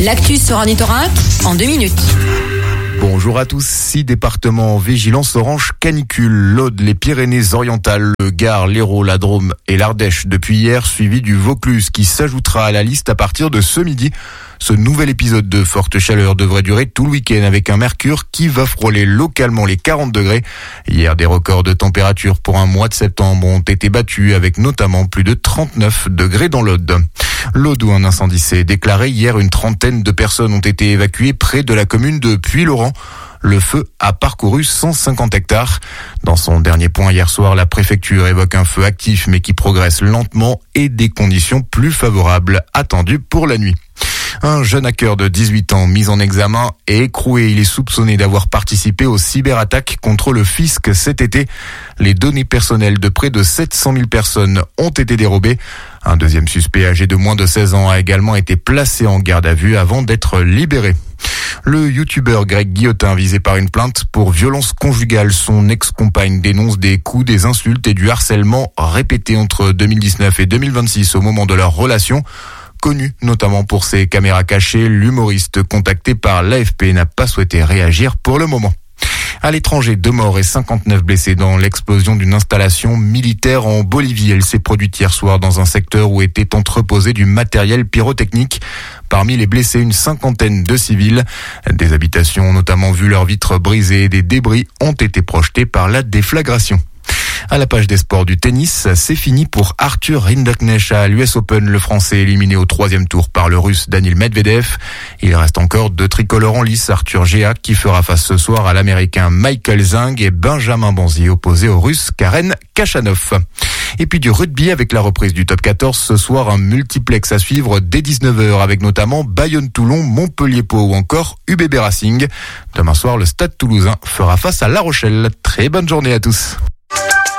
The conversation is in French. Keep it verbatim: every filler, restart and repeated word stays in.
L'actu sur Ornithorynque en deux minutes. Bonjour à tous. Six départements en vigilance orange canicule. L'Aude, les Pyrénées-Orientales, le Gard, l'Hérault, la Drôme et l'Ardèche. Depuis hier, suivi du Vaucluse qui s'ajoutera à la liste à partir de ce midi. Ce nouvel épisode de forte chaleur devrait durer tout le week-end avec un mercure qui va frôler localement les quarante degrés. Hier, des records de température pour un mois de septembre ont été battus avec notamment plus de trente-neuf degrés dans l'Aude. L'Aude où un incendie s'est déclaré. Hier, une trentaine de personnes ont été évacuées près de la commune de Puylaurens. Le feu a parcouru cent cinquante hectares. Dans son dernier point hier soir, la préfecture évoque un feu actif mais qui progresse lentement et des conditions plus favorables attendues pour la nuit. Un jeune hacker de dix-huit ans mis en examen est écroué. Il est soupçonné d'avoir participé aux cyberattaques contre le fisc cet été. Les données personnelles de près de sept cent mille personnes ont été dérobées. Un deuxième suspect âgé de moins de seize ans a également été placé en garde à vue avant d'être libéré. Le youtubeur Greg Guillotin visé par une plainte pour violence conjugale. Son ex-compagne dénonce des coups, des insultes et du harcèlement répétés entre deux mille dix-neuf et deux mille vingt-six au moment de leur relation. Connu notamment pour ses caméras cachées, l'humoriste contacté par l'A F P n'a pas souhaité réagir pour le moment. À l'étranger, deux morts et cinquante-neuf blessés dans l'explosion d'une installation militaire en Bolivie. Elle s'est produite hier soir dans un secteur où était entreposé du matériel pyrotechnique. Parmi les blessés, une cinquantaine de civils. Des habitations ont notamment vu leurs vitres brisées et des débris ont été projetés par la déflagration. À la page des sports du tennis, c'est fini pour Arthur Rinderknecht à l'U S Open. Le Français éliminé au troisième tour par le Russe Daniil Medvedev. Il reste encore deux tricolores en lice. Arthur Géa qui fera face ce soir à l'Américain Michael Zhang et Benjamin Bonzi opposé au Russe Karen Khachanov. Et puis du rugby avec la reprise du top quatorze. Ce soir, un multiplex à suivre dès dix-neuf heures avec notamment Bayonne-Toulon, Montpellier-Pau ou encore U B B Racing. Demain soir, le Stade Toulousain fera face à La Rochelle. Très bonne journée à tous.